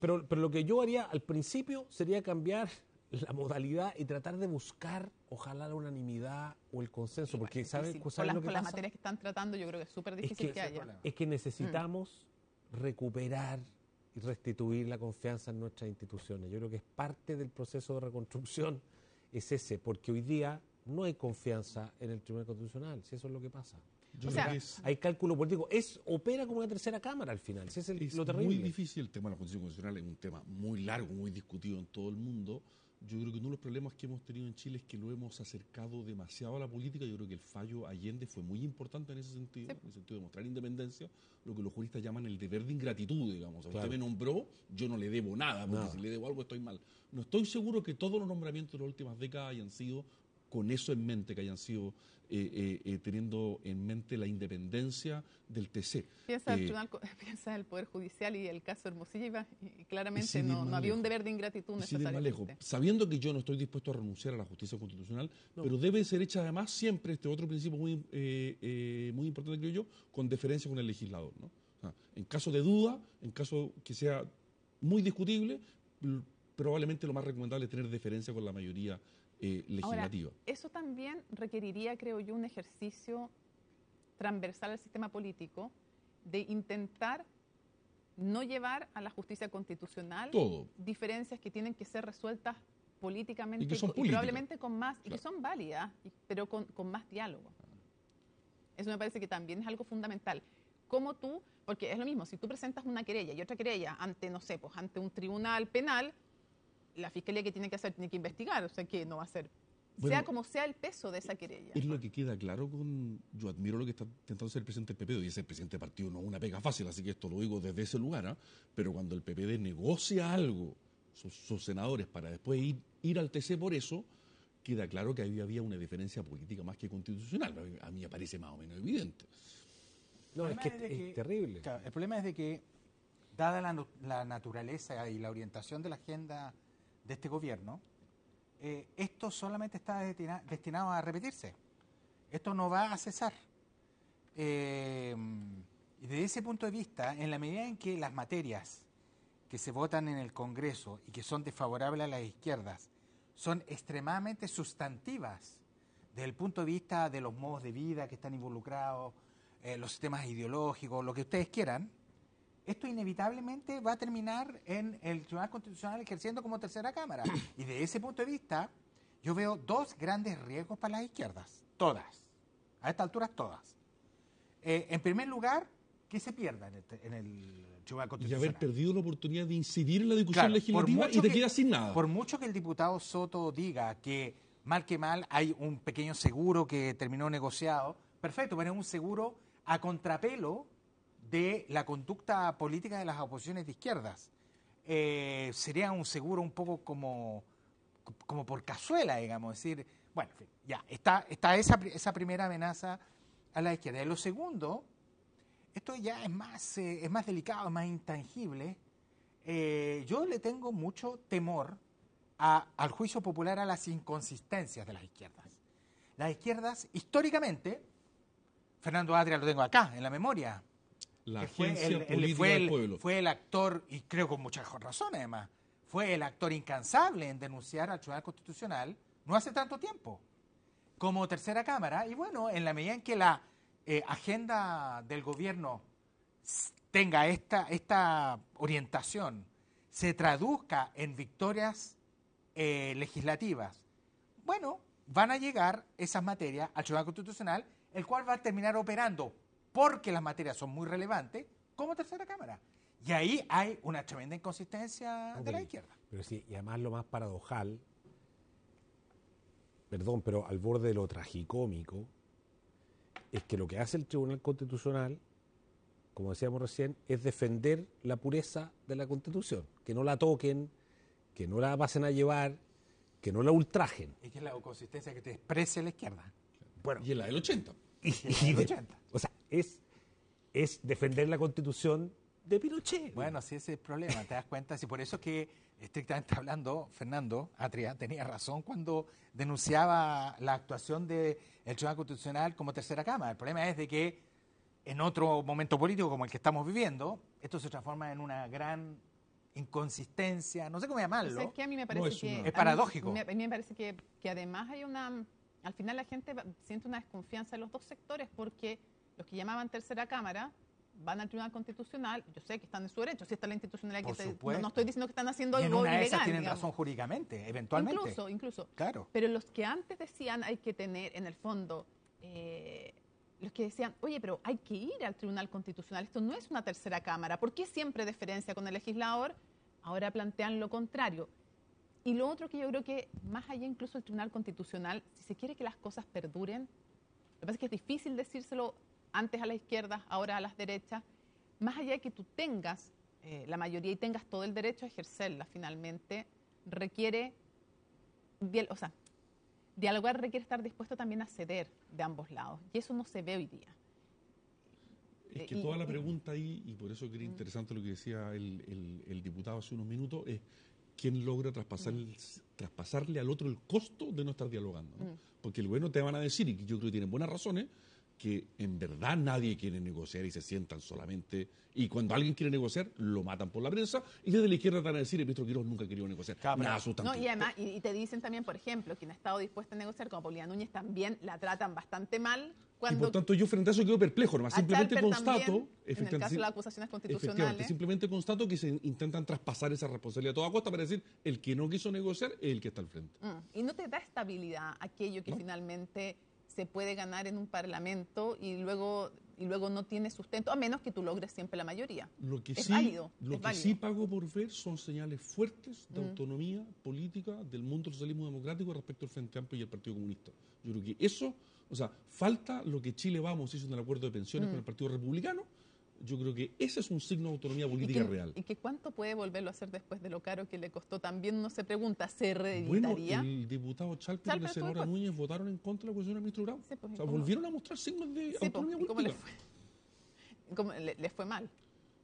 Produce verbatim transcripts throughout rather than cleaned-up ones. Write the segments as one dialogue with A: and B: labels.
A: Pero, pero lo que yo haría al principio sería cambiar la modalidad y tratar de buscar, ojalá, la unanimidad o el consenso, porque ¿sabes
B: Con
A: sabe
B: las,
A: lo que
B: con las
A: pasa?
B: materias que están tratando, yo creo que es súper
A: Es
B: difícil
A: que,
B: que haya.
A: es que necesitamos mm. recuperar y restituir la confianza en nuestras instituciones. Yo creo que es parte del proceso de reconstrucción, es ese, porque hoy día no hay confianza en el Tribunal Constitucional, si eso es lo que pasa.
C: Yo
A: o
C: creo
A: sea,
C: que es,
A: hay cálculo político, es opera como una tercera cámara al final, si es, el,
C: es
A: lo terrible.
C: muy difícil el tema de la Constitución Constitucional, es un tema muy largo, muy discutido en todo el mundo. Yo creo que uno de los problemas que hemos tenido en Chile es que lo hemos acercado demasiado a la política. Yo creo que el fallo Allende fue muy importante en ese sentido, sí. en el sentido de mostrar independencia, lo que los juristas llaman el deber de ingratitud, digamos. Claro. Usted me nombró, yo no le debo nada, porque nada. si le debo algo estoy mal. No estoy seguro que todos los nombramientos de las últimas décadas hayan sido con eso en mente, que hayan sido eh, eh, eh, teniendo en mente la independencia del T C.
B: Piensa,
C: eh,
B: el tribunal, piensa el Poder Judicial y el caso Hermosilla, y claramente y no, no había un deber de ingratitud necesariamente.
C: Sabiendo que yo no estoy dispuesto a renunciar a la justicia constitucional, no. pero debe ser hecha además siempre, este otro principio muy, eh, eh, muy importante, creo yo, con deferencia con el legislador, ¿no? O sea, en caso de duda, en caso que sea muy discutible, probablemente lo más recomendable es tener deferencia con la mayoría Eh, legislativa.
B: Ahora, eso también requeriría, creo yo, un ejercicio transversal al sistema político de intentar no llevar a la justicia constitucional
C: todo
B: diferencias que tienen que ser resueltas políticamente
C: y, que son
B: y probablemente con más, claro. y que son válidas, pero con, con más diálogo. Eso me parece que también es algo fundamental. Como tú, porque es lo mismo, si tú presentas una querella y otra querella ante, no sé, pues ante un tribunal penal, la fiscalía que tiene que hacer tiene que investigar, o sea que no va a ser, bueno, sea como sea el peso de esa querella.
C: Es lo que queda claro con, yo admiro lo que está intentando hacer el presidente del P P D, y ese presidente del partido no es una pega fácil, así que esto lo digo desde ese lugar, ¿eh? Pero cuando el P P D negocia algo, sus, sus senadores, para después ir, ir al T C por eso, queda claro que ahí había una diferencia política más que constitucional, a mí me parece más o menos evidente.
A: No, es que es,
D: es, que,
A: es terrible.
D: Claro, el problema es de que, dada la, la naturaleza y la orientación de la agenda de este gobierno, eh, esto solamente está destina, destinado a repetirse. Esto no va a cesar. Eh, y desde ese punto de vista, en la medida en que las materias que se votan en el Congreso y que son desfavorables a las izquierdas son extremadamente sustantivas desde el punto de vista de los modos de vida que están involucrados, eh, los sistemas ideológicos, lo que ustedes quieran, esto inevitablemente va a terminar en el Tribunal Constitucional ejerciendo como tercera cámara. Y desde ese punto de vista, yo veo dos grandes riesgos para las izquierdas. Todas. A esta altura, todas. Eh, en primer lugar, que se pierda en el, en el Tribunal Constitucional.
C: Y haber perdido la oportunidad de incidir en la discusión claro, legislativa y te
D: que,
C: quedas sin nada.
D: Por mucho que el diputado Soto diga que, mal que mal, hay un pequeño seguro que terminó negociado, perfecto, pero es un seguro a contrapelo de la conducta política de las oposiciones de izquierdas. Eh, sería un seguro un poco como, como por cazuela, digamos, decir, bueno, en fin, ya, está, está esa, esa primera amenaza a la izquierda. Y lo segundo, esto ya es más, eh, es más delicado, es más intangible. Eh, yo le tengo mucho temor a, al juicio popular, a las inconsistencias de las izquierdas. Las izquierdas, históricamente, Fernando Atria lo tengo acá, en la memoria,
C: La
D: fue
C: agencia
D: el, el,
C: política
D: fue,
C: del
D: el,
C: pueblo.
D: fue el actor, y creo con muchas razones además, fue el actor incansable en denunciar al Tribunal Constitucional no hace tanto tiempo, como tercera cámara, y bueno, en la medida en que la eh, agenda del gobierno tenga esta, esta orientación, se traduzca en victorias eh, legislativas, bueno, van a llegar esas materias al Tribunal Constitucional, el cual va a terminar operando, porque las materias son muy relevantes, como tercera cámara. Y ahí hay una tremenda inconsistencia okay. de la izquierda.
A: Pero sí, y además lo más paradojal, perdón, pero al borde de lo tragicómico, es que lo que hace el Tribunal Constitucional, como decíamos recién, es defender la pureza de la Constitución, que no la toquen, que no la pasen a llevar, que no la ultrajen.
D: Y que es la inconsistencia que te exprese la izquierda.
C: Bueno, y en la del ochenta.
A: Y, y de, o sea, es, es defender la Constitución de Pinochet.
D: Bueno, sí, ese es el problema, te das cuenta. Si por eso es que, estrictamente hablando, Fernando Atria tenía razón cuando denunciaba la actuación del Tribunal Constitucional como tercera cámara. El problema es de que en otro momento político como el que estamos viviendo, esto se transforma en una gran inconsistencia, no sé cómo llamarlo.
B: ¿Sabes qué? A mí me parece
C: es
B: que...
C: una-
D: Es paradójico.
B: A mí, me- a mí me parece que, que además hay una... Al final la gente va- siente una desconfianza en los dos sectores porque los que llamaban tercera cámara van al Tribunal Constitucional, yo sé que están en su derecho, si está la institucionalidad
D: Por
B: que te- no,
D: supuesto.
B: no estoy diciendo que están haciendo
D: Y en
B: algo
D: una de
B: ilegal,
D: esas tienen
B: digamos.
D: razón jurídicamente, eventualmente.
B: Incluso, incluso.
D: Claro.
B: Pero los que antes decían hay que tener, en el fondo, eh, los que decían, oye, pero hay que ir al Tribunal Constitucional, esto no es una tercera cámara, ¿por qué siempre deferencia con el legislador? Ahora plantean lo contrario. Y lo otro que yo creo que, más allá incluso del Tribunal Constitucional, si se quiere que las cosas perduren, lo que pasa es que es difícil decírselo antes a la izquierda, ahora a las derechas, más allá de que tú tengas eh, la mayoría y tengas todo el derecho a ejercerla finalmente, requiere, dial- o sea, dialogar requiere estar dispuesto también a ceder de ambos lados. Y eso no se ve hoy día.
C: Es que
B: Y-
C: toda la
B: y-
C: pregunta ahí, y por eso que era interesante lo que decía el, el- el diputado hace unos minutos, es quién logra traspasar el- traspasarle al otro el costo de no estar dialogando. ¿no? Porque luego te van a decir, y que yo creo que tienen buenas razones, que en verdad nadie quiere negociar y se sientan solamente, y cuando alguien quiere negociar, lo matan por la prensa, y desde la izquierda te van a decir, el ministro Quiroz nunca quería negociar.
D: Claro,
C: Nada
D: pero-
C: sustantivo.
B: No, y además, y, y te dicen también, por ejemplo, quien ha estado dispuesto a negociar, como Paulina Núñez, también la tratan bastante mal
C: Y
B: cuando...
C: por tanto yo frente a eso quedo perplejo, nomás
B: a
C: simplemente
B: Charper
C: constato,
B: también, en el
C: efectivamente,
B: caso de las acusaciones
C: efectivamente,
B: constitucionales,
C: simplemente constato que se intentan traspasar esa responsabilidad a toda costa para decir, el que no quiso negociar es el que está al frente.
B: mm, y no te da estabilidad aquello que
C: ¿No?
B: finalmente se puede ganar en un parlamento y luego, y luego no tiene sustento, a menos que tú logres siempre la mayoría.
C: Lo que
B: Es
C: sí,
B: válido,
C: lo
B: es
C: que
B: válido.
C: sí pago por ver son señales fuertes de
B: Mm.
C: autonomía política del mundo del socialismo democrático respecto al Frente Amplio y al Partido Comunista. Yo creo que eso, o sea, falta lo que Chile Vamos hizo en el acuerdo de pensiones
B: Mm.
C: con el Partido Republicano. Yo creo que ese es un signo de autonomía
B: Y
C: política
B: que,
C: real.
B: y que cuánto puede volverlo a hacer después de lo caro que le costó, también uno se pregunta, ¿se
C: Bueno,
B: reeditaría?
C: el diputado Chalper y
B: Chalper
C: la
B: estuvo
C: senadora
B: igual.
C: Núñez votaron en contra de la cuestión del ministro Bravo.
B: Sí, pues,
C: o
B: ¿y
C: sea,
B: cómo?
C: volvieron a mostrar signos de
B: Sí, pues,
C: autonomía
B: ¿y cómo le
C: política.
B: fue? ¿Cómo le, le fue mal?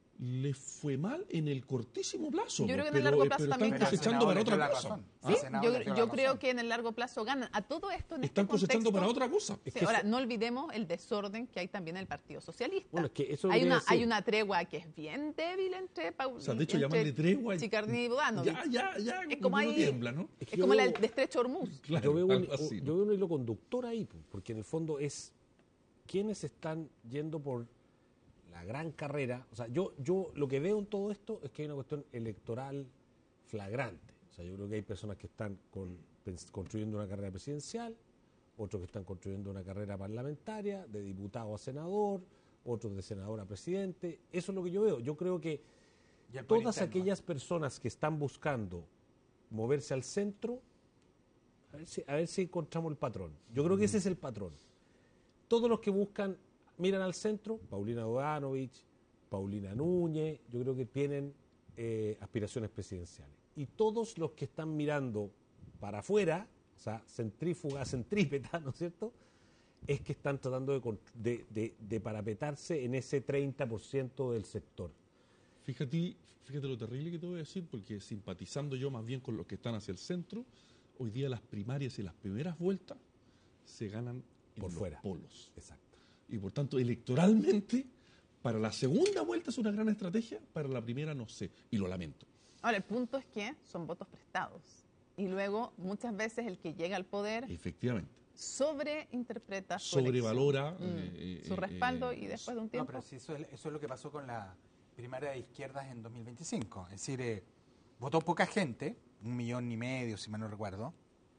C: Le fue mal en el cortísimo plazo.
B: Yo creo que en
C: pero,
B: el largo
C: eh,
B: plazo
C: pero
B: también
C: están
B: gana.
C: cosechando para
D: El Senado le dio
C: otra
D: la
C: cosa.
D: razón.
C: ¿Ah?
D: El
B: Sí,
D: Senado
B: yo,
D: le dio la
B: yo creo
D: razón.
B: que en el largo plazo ganan. A todo esto en
C: Están
B: este
C: cosechando
B: contexto-
C: para otra cosa.
B: Sí,
A: Es que
B: ahora,
A: eso-
B: no olvidemos el desorden que hay también en el Partido Socialista.
A: Bueno, es que eso
B: hay,
A: quería
B: una,
A: decir.
B: hay una tregua que es bien débil entre Paul,
C: O sea, de hecho,
B: entre
C: llamarle tregua y-
B: Chicardini y Bodanovich.
C: Ya, ya, ya.
B: Es como
C: uno
B: ahí-
C: tiembla, ¿no?
A: Es que
B: Es como
A: yo
B: la
A: veo-
B: de Estrecho Hormuz.
C: Claro,
A: yo, veo un,
C: algo así,
A: yo
C: ¿no?
A: veo un hilo conductor ahí, po, porque en el fondo es quienes están yendo por la gran carrera. O sea, yo, yo lo que veo en todo esto es que hay una cuestión electoral flagrante. O sea, yo creo que hay personas que están con- pens- construyendo una carrera presidencial, otros que están construyendo una carrera parlamentaria, de diputado a senador, otros de senador a presidente. Eso es lo que yo veo. Yo creo que
D: Y el poder
A: todas
D: interno.
A: aquellas personas que están buscando moverse al centro, a ver si, a ver si encontramos el patrón. Yo creo que ese es el patrón. Todos los que buscan, miran al centro, Paulina Bodanovich, Paulina Núñez, yo creo que tienen eh, aspiraciones presidenciales. Y todos los que están mirando para afuera, o sea, centrífuga, centrípeta, ¿no es cierto?, es que están tratando de, con- de, de- de parapetarse en ese treinta por ciento del sector.
C: Fíjate, fíjate lo terrible que te voy a decir, porque simpatizando yo más bien con los que están hacia el centro, hoy día las primarias y las primeras vueltas se ganan en
A: Por
C: los
A: fuera.
C: polos.
A: Exacto.
C: Y por tanto, electoralmente, para la segunda vuelta es una gran estrategia, para la primera no sé, y lo lamento.
B: Ahora, el punto es que son votos prestados. Y luego, muchas veces, el que llega al poder
C: Efectivamente.
B: sobreinterpreta su
C: Sobrevalora
B: elección. Mm,
C: eh,
B: su
C: eh,
B: respaldo
C: eh,
B: y después de un
D: No,
B: tiempo...
D: pero sí, eso, es, eso es lo que pasó con la primaria de izquierdas en dos mil veinticinco. Es decir, eh, votó poca gente, un millón y medio, si mal no recuerdo.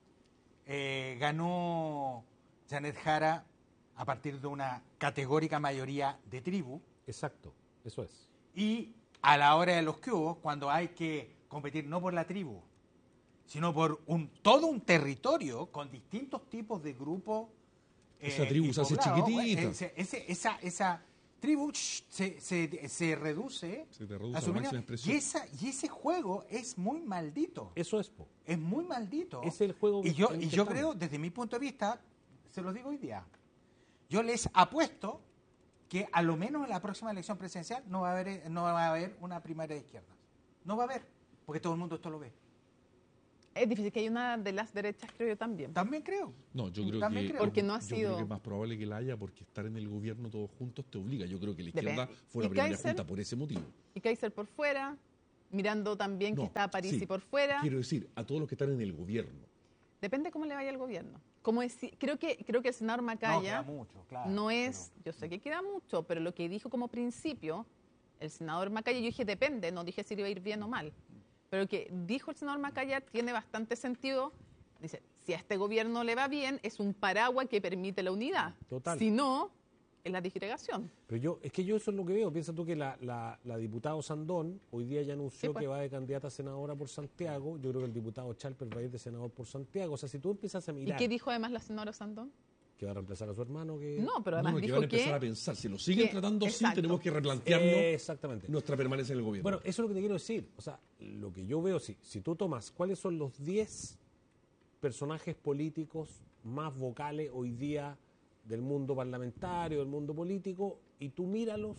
D: Eh, ganó Janet Jara a partir de una categórica mayoría de tribu.
A: Exacto, eso es.
D: Y a la hora de los que hubo, cuando hay que competir no por la tribu, sino por un todo un territorio con distintos tipos de grupos.
C: Esa
D: eh,
C: tribu
D: y
C: se hace
D: poblados,
C: chiquitita.
D: bueno, ese- ese- esa, esa tribu shh, se, se, se reduce,
C: Se te reduce
D: a
C: a
D: su
C: la
D: mínimo,
C: máxima expresión.
D: y, esa, y ese juego es muy maldito.
A: Eso es, po.
D: Es muy maldito.
A: Es el juego que-
D: Y yo,
A: en
D: y
A: el que
D: yo
A: estamos.
D: creo, desde mi punto de vista, se lo digo hoy día, yo les apuesto que a lo menos en la próxima elección presidencial no va a haber, no va a haber una primaria de izquierdas. No va a haber, porque todo el mundo esto lo ve.
B: Es difícil que haya una de las derechas, creo yo también.
D: También creo.
C: No, yo creo
D: También
C: que
D: creo.
B: Porque no ha
C: yo
B: sido-
C: creo que es más probable que la haya porque estar en el gobierno todos juntos te obliga. Yo creo que la izquierda
B: Depende.
C: fue la
B: ¿Y
C: primera
B: Kaiser?
C: junta por ese motivo.
B: Y Kaiser por fuera, mirando también
C: No,
B: que está París
C: sí,
B: y por fuera.
C: Quiero decir, a todos los que están en el gobierno.
B: Depende cómo le vaya al gobierno. Como deci- creo que creo que el senador
D: No,
B: Macaya
D: queda mucho, claro.
B: no es, yo sé que queda mucho, pero lo que dijo como principio el senador Macaya, yo dije depende, no dije si le iba a ir bien o mal, pero lo que dijo el senador Macaya tiene bastante sentido. Dice, si a este gobierno le va bien, es un paraguas que permite la unidad.
A: Total.
B: Si no, es la disgregación.
A: Pero yo, es que yo eso es lo que veo. Piensa tú que la, la, la diputada Sandón hoy día ya anunció
B: Sí, pues.
A: que va de candidata a senadora por Santiago. Yo creo que el diputado Chalper va a ir de senador por Santiago. O sea, si tú empiezas a
B: ¿Y
A: mirar
B: qué dijo además la senadora Sandón?
A: que va a reemplazar a su hermano, que...
B: No, pero
C: No,
B: además
C: no, que
B: dijo
C: van a empezar
B: que...
C: a pensar. Si lo siguen
B: que-
C: tratando así,
B: exacto.
C: tenemos que replantearnos
A: Eh, exactamente.
C: nuestra permanencia en el gobierno.
A: Bueno, eso es lo que te quiero decir. O sea, lo que yo veo, si, si tú tomas cuáles son los diez personajes políticos más vocales hoy día del mundo parlamentario, del mundo político, y tú míralos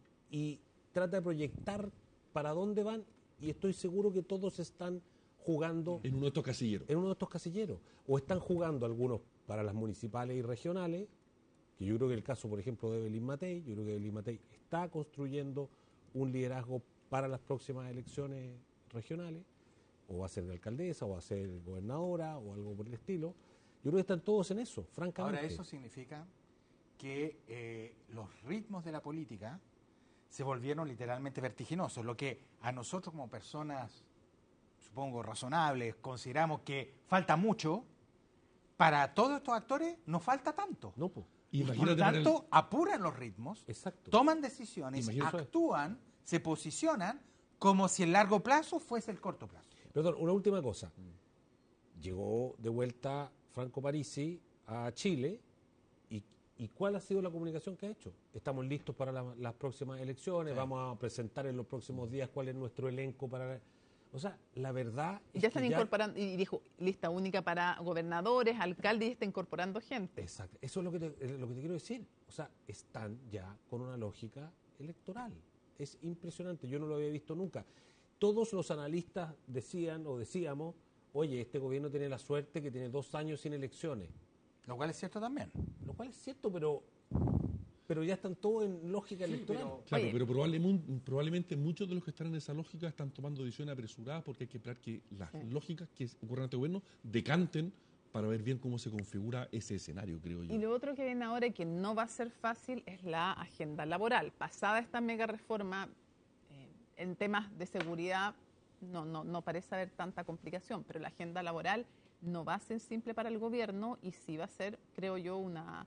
A: y trata de proyectar para dónde van, y estoy seguro que todos están jugando
C: en uno de estos casilleros.
A: en uno de estos casilleros, o están jugando algunos para las municipales y regionales, que yo creo que el caso, por ejemplo, de Evelyn Matei, yo creo que Evelyn Matei está construyendo un liderazgo para las próximas elecciones regionales, o va a ser de alcaldesa, o va a ser gobernadora, o algo por el estilo. Yo creo que están todos en eso, francamente.
D: Ahora, eso significa que eh, los ritmos de la política se volvieron literalmente vertiginosos, lo que a nosotros como personas, supongo, razonables, consideramos que falta mucho, para todos estos actores no falta tanto.
A: No, pues.
D: Y por lo
C: Imagínate para el-
D: tanto, apuran los ritmos,
A: Exacto.
D: toman decisiones,
C: Imagínate eso.
D: actúan, se posicionan como si el largo plazo fuese el corto plazo.
A: Perdón, una última cosa. Llegó de vuelta Franco Parisi a Chile, y, y ¿cuál ha sido la comunicación que ha hecho? Estamos listos para la- las próximas elecciones,
D: Sí.
A: vamos a presentar en los próximos días cuál es nuestro elenco para... O sea, la verdad es
B: Ya están
A: que
B: incorporando, y dijo, lista única para gobernadores, alcaldes, y está incorporando gente.
A: Exacto, eso es lo que, te, es lo que te quiero decir. O sea, están ya con una lógica electoral. Es impresionante, yo no lo había visto nunca. Todos los analistas decían o decíamos, oye, este gobierno tiene la suerte que tiene dos años sin elecciones.
D: Lo cual es cierto también.
A: Lo cual es cierto, pero, pero ya están todos en lógica electoral.
C: Claro,
B: Oye.
C: pero probablemente, probablemente muchos de los que están en esa lógica están tomando decisiones apresuradas porque hay que esperar que las
B: Sí.
C: lógicas que ocurran en este gobierno decanten para ver bien cómo se configura ese escenario, creo yo.
B: Y lo otro que viene ahora y que no va a ser fácil es la agenda laboral. Pasada esta mega reforma, eh, en temas de seguridad no, no, no parece haber tanta complicación, pero la agenda laboral no va a ser simple para el gobierno y sí va a ser, creo yo, una,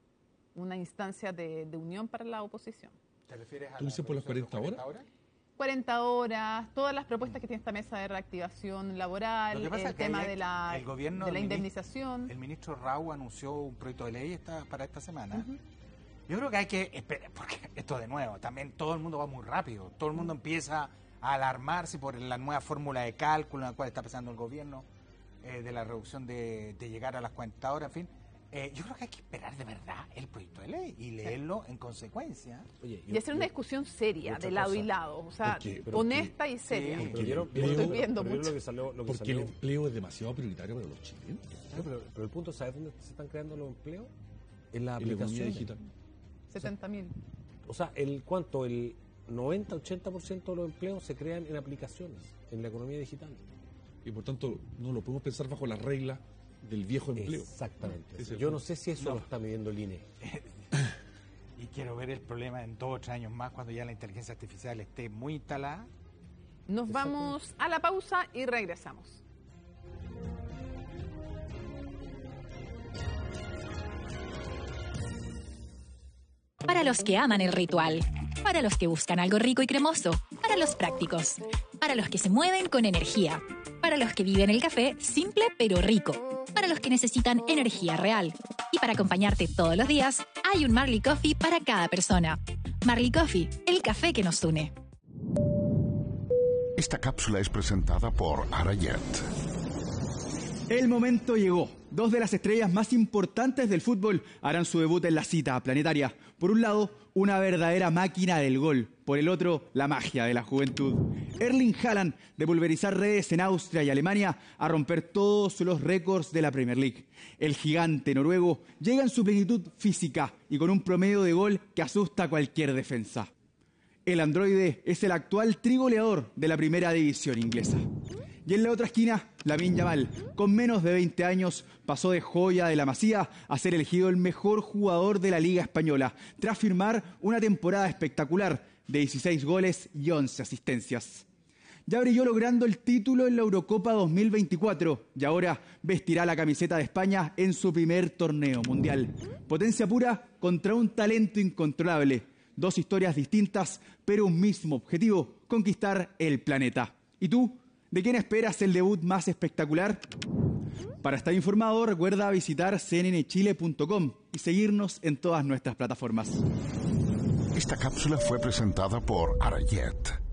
B: una instancia de, de unión para la oposición.
D: ¿Te refieres a
C: ¿Tú
D: la
C: dices por las
D: reducción de
C: cuarenta
D: horas?
B: cuarenta horas, todas las propuestas que tiene esta mesa de reactivación laboral,
D: Lo que pasa
B: el
D: es que
B: tema
D: ayer
B: de la,
D: el gobierno,
B: de la
D: el mini-
B: indemnización.
D: El ministro Rau anunció un proyecto de ley esta, para esta semana.
B: Ujú.
D: Yo creo que hay que esperar, porque esto de nuevo, también todo el mundo va muy rápido. Todo el mundo empieza a alarmarse por la nueva fórmula de cálculo en la cual está pensando el gobierno, eh, de la reducción de, de llegar a las cuarenta horas, en fin. Eh, yo creo que hay que esperar de verdad el proyecto de ley y leerlo en consecuencia.
A: Oye,
B: Y hacer una discusión seria,
A: otra
B: de lado y
A: cosa.
B: lado, o sea,
C: Porque- pero
B: honesta y seria.
D: Sí.
A: Pero
C: Porque
A: vieron-
C: el
A: vieron-
C: empleo-
B: Estoy viendo
A: pero vieron
B: mucho.
A: lo que salió, lo que
C: Porque
A: salió.
C: el empleo es demasiado prioritario para los chilenos.
A: No, pero, pero el punto, ¿sabes dónde se están creando los empleos? En las
C: En la economía
A: aplicaciones.
C: digital.
B: setenta mil.
A: O sea, el ¿cuánto? El noventa ochenta por ciento de los empleos se crean en aplicaciones, en la economía digital.
C: Y por tanto, no lo podemos pensar bajo las reglas del viejo empleo.
A: Exactamente.
C: Ese es el
A: Yo no
C: punto.
A: sé si eso
D: No.
A: lo está midiendo el I N E.
D: Y quiero ver el problema en dos o tres años más cuando ya la inteligencia artificial esté muy instalada.
B: Nos vamos a la pausa y regresamos.
E: Para los que aman el ritual, para los que buscan algo rico y cremoso, para los prácticos, para los que se mueven con energía, para los que viven el café simple pero rico, para los que necesitan energía real. Y para acompañarte todos los días, hay un Marley Coffee para cada persona. Marley Coffee, el café que nos une.
F: Esta cápsula es presentada por Arayet.
G: El momento llegó. Dos de las estrellas más importantes del fútbol harán su debut en la cita planetaria. Por un lado, una verdadera máquina del gol. Por el otro, la magia de la juventud. Erling Haaland, de pulverizar redes en Austria y Alemania, a romper todos los récords de la Premier League. El gigante noruego llega en su plenitud física y con un promedio de gol que asusta a cualquier defensa. El androide es el actual trigoleador de la primera división inglesa. Y en la otra esquina, Lamine Yamal, con menos de veinte años, pasó de joya de la Masía a ser elegido el mejor jugador de la Liga Española, tras firmar una temporada espectacular de dieciséis goles y once asistencias. Ya brilló logrando el título en la Eurocopa dos mil veinticuatro y ahora vestirá la camiseta de España en su primer torneo mundial. Potencia pura contra un talento incontrolable. Dos historias distintas, pero un mismo objetivo: conquistar el planeta. ¿Y tú? ¿De quién esperas el debut más espectacular? Para estar informado, recuerda visitar c n n chile punto com y seguirnos en todas nuestras plataformas.
F: Esta cápsula fue presentada por Arayet.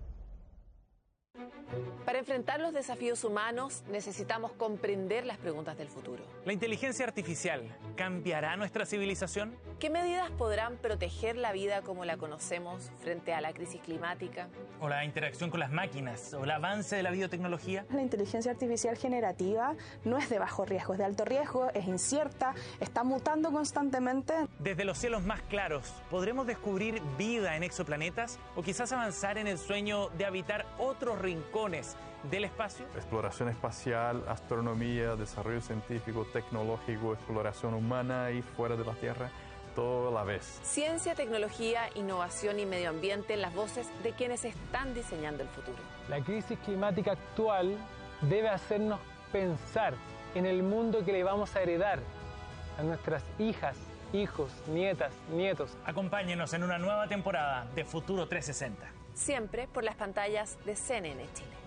H: Para enfrentar los desafíos humanos necesitamos comprender las preguntas del futuro.
I: ¿La inteligencia artificial cambiará nuestra civilización?
H: ¿Qué medidas podrán proteger la vida como la conocemos frente a la crisis climática?
I: ¿O la interacción con las máquinas? ¿O el avance de la biotecnología?
J: La inteligencia artificial generativa no es de bajo riesgo, es de alto riesgo, es incierta, está mutando constantemente.
I: Desde los cielos más claros, ¿podremos descubrir vida en exoplanetas? ¿O quizás avanzar en el sueño de habitar otros rincones del espacio?
K: Exploración espacial, astronomía, desarrollo científico, tecnológico, exploración humana y fuera de la Tierra, todo a la vez.
H: Ciencia, tecnología, innovación y medio ambiente, las voces de quienes están diseñando el futuro.
L: La crisis climática actual debe hacernos pensar en el mundo que le vamos a heredar a nuestras hijas, hijos, nietas, nietos.
I: Acompáñenos en una nueva temporada de Futuro trescientos sesenta.
H: Siempre por las pantallas de C N N Chile.